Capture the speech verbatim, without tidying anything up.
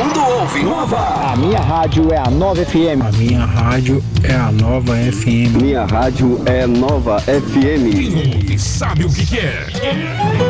mundo ouve. Nova. A minha rádio é a Nova F M. A minha rádio é a Nova F M. Minha rádio é Nova F M. Quem ouve sabe o que quer.